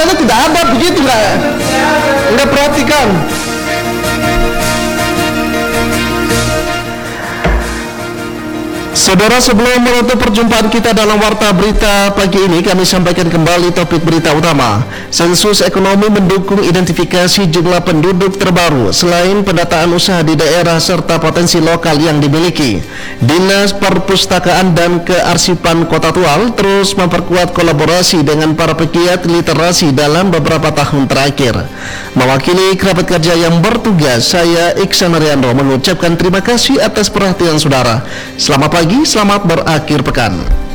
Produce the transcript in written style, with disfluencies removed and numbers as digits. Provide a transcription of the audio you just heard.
sana tidak ada begitu, nggak perhatikan. Saudara, sebelum menutup perjumpaan kita dalam Warta Berita pagi ini, kami sampaikan kembali topik berita utama. Sensus ekonomi mendukung identifikasi jumlah penduduk terbaru selain pendataan usaha di daerah serta potensi lokal yang dimiliki. Dinas Perpustakaan dan Kearsipan Kota Tual terus memperkuat kolaborasi dengan para pegiat literasi dalam beberapa tahun terakhir. Mewakili kerabat kerja yang bertugas, saya Iksan Ariando mengucapkan terima kasih atas perhatian saudara. Selamat pagi, selamat berakhir pekan.